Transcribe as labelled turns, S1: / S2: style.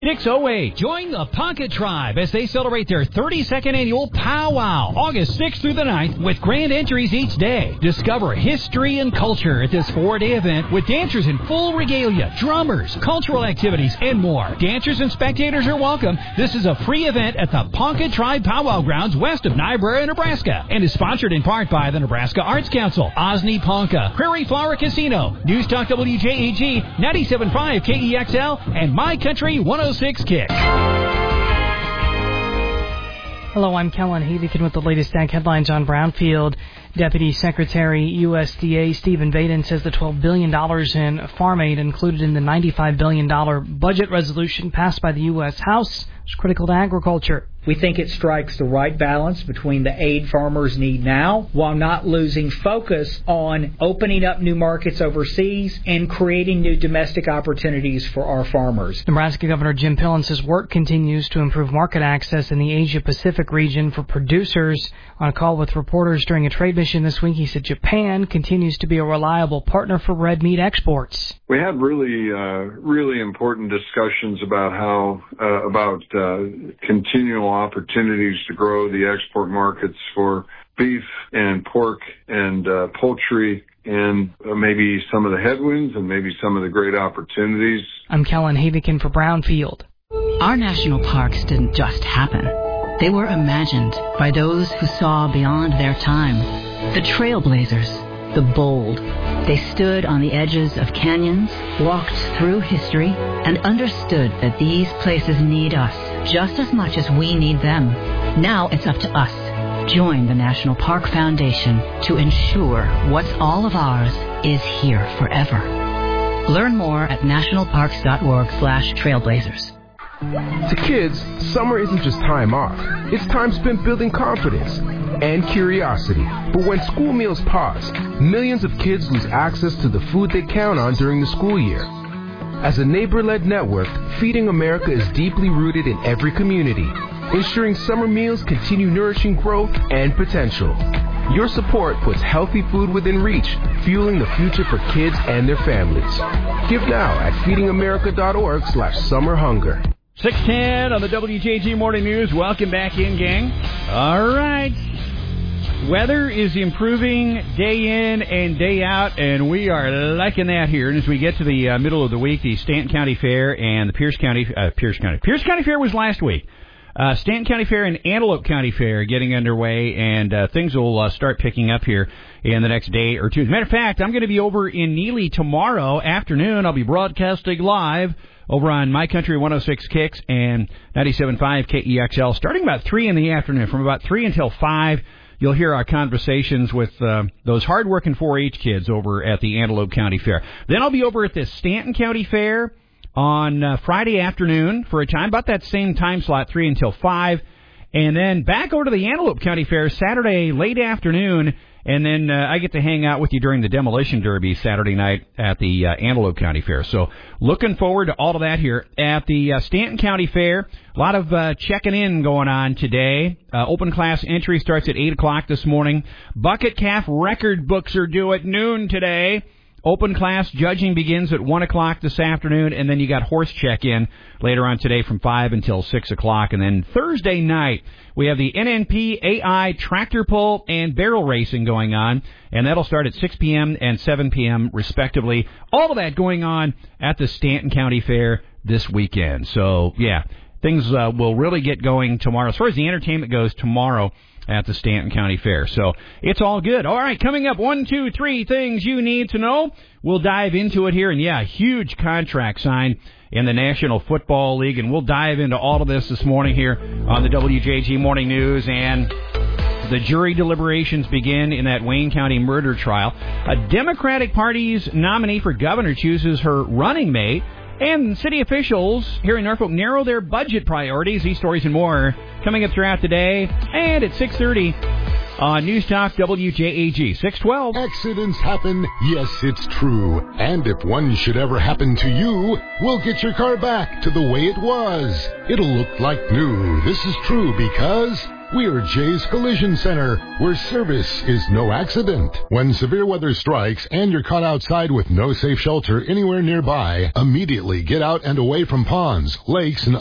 S1: Nix 08. Join the Pocket Tribe as they celebrate their 32nd annual powwow, August 6th through the 9th, with grand entries each day. Discover history and culture at this 4-day event with dancers in full regalia, drummers, cultural activities, and more. Dancers and spectators are welcome. This is a free event at the Pocket Tribe Powwow Grounds west of Niobrara, Nebraska, and is sponsored in part by the Nebraska Arts Council, Osney Ponca, Prairie Flower Casino, News Talk WJAG, 97.5 KEXL, and My Country 106 Kick.
S2: Hello, I'm Kellen Havikin with the latest ag headlines on Brownfield. Deputy Secretary USDA Stephen Vaden says the $12 billion in farm aid included in the $95 billion budget resolution passed by the U.S. House is critical to agriculture.
S3: We think it strikes the right balance between the aid farmers need now while not losing focus on opening up new markets overseas and creating new domestic opportunities for our farmers.
S2: Nebraska Governor Jim Pillen says work continues to improve market access in the Asia-Pacific region for producers. On a call with reporters during a trade mission this week, he said Japan continues to be a reliable partner for red meat exports.
S4: We had really important discussions about continual opportunities to grow the export markets for beef and pork and poultry, and maybe some of the headwinds and maybe some of the great opportunities.
S2: I'm Kellen Havikin for Brownfield.
S5: Our national parks didn't just happen. They were imagined by those who saw beyond their time. The trailblazers, the bold. They stood on the edges of canyons, walked through history, and understood that these places need us just as much as we need them. Now it's up to us. Join the National Park Foundation to ensure what's all of ours is here forever. Learn more at nationalparks.org/trailblazers.
S6: To kids, summer isn't just time off. It's time spent building confidence and curiosity. But when school meals pause, millions of kids lose access to the food they count on during the school year. As a neighbor-led network, Feeding America is deeply rooted in every community, ensuring summer meals continue nourishing growth and potential. Your support puts healthy food within reach, fueling the future for kids and their families. Give now at feedingamerica.org/summerhunger.
S1: 6:10 on the WJG Morning News. Welcome back in, gang. All right. Weather is improving day in and day out, and we are liking that here. And as we get to the middle of the week, the Stanton County Fair and the Pierce County Fair was last week. Stanton County Fair and Antelope County Fair getting underway, and things will start picking up here in the next day or two. As a matter of fact, I'm going to be over in Neely tomorrow afternoon. I'll be broadcasting live over on My Country 106 Kicks and 97.5 KEXL starting about 3 in the afternoon. From about 3 until 5, you'll hear our conversations with those hard-working 4-H kids over at the Antelope County Fair. Then I'll be over at the Stanton County Fair on Friday afternoon for a time, about that same time slot, 3 until 5. And then back over to the Antelope County Fair Saturday late afternoon. And then I get to hang out with you during the Demolition Derby Saturday night at the Antelope County Fair. So looking forward to all of that here at the Stanton County Fair. A lot of checking in going on today. Open class entry starts at 8 o'clock this morning. Bucket calf record books are due at noon today. Open class judging begins at 1 o'clock this afternoon, and then you got horse check-in later on today from 5 until 6 o'clock. And then Thursday night, we have the NNP AI tractor pull and barrel racing going on, and that'll start at 6 p.m. and 7 p.m. respectively. All of that going on at the Stanton County Fair this weekend. So, yeah, things will really get going tomorrow. As far as the entertainment goes, tomorrow at the Stanton County Fair. So it's all good. All right, coming up, 1, 2, 3 things you need to know. We'll dive into it here. And, yeah, huge contract signed in the National Football League. And we'll dive into all of this morning here on the WJG Morning News. And the jury deliberations begin in that Wayne County murder trial. A Democratic Party's nominee for governor chooses her running mate. And city officials here in Norfolk narrow their budget priorities. These stories and more coming up throughout the day. And at 6:30 on News Talk WJAG 612.
S7: Accidents happen, yes, it's true. And if one should ever happen to you, we'll get your car back to the way it was. It'll look like new. This is true because we're Jay's Collision Center, where service is no accident. When severe weather strikes and you're caught outside with no safe shelter anywhere nearby, immediately get out and away from ponds, lakes, and